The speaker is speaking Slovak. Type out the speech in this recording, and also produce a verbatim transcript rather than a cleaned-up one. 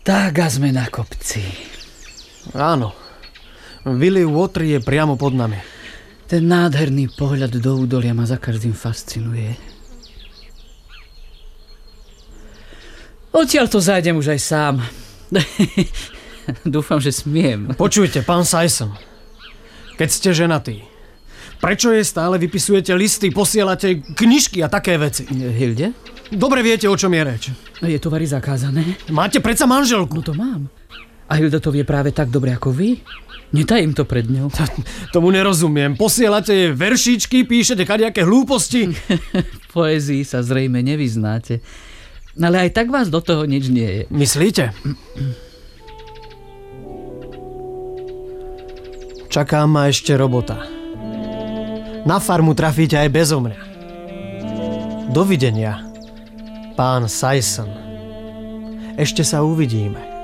Tak a sme na kopci. Áno. Willy Water je priamo pod nami. Ten nádherný pohľad do údolia ma za každým fascinuje. Odtiaľ to zájdem už aj sám. Dúfam, že smiem. Počujte, pán Sayson. Keď ste ženatý, prečo jej stále vypisujete listy, posielate knižky a také veci? Hilde? Dobre viete, o čom je reč. Je to vari zakázané? Máte predsa manželku. No to mám. A Hilda to vie práve tak dobre ako vy? Netajím to pred ňou. Tomu nerozumiem. Posielate jej veršičky, píšete kadejaké hlúposti. V poézii sa zrejme nevyznáte. Ale aj tak vás do toho nič nie je. Myslíte? Čaká ma ešte robota. Na farmu trafíte aj bezo mňa. Dovidenia, pán Sayson. Ešte sa uvidíme.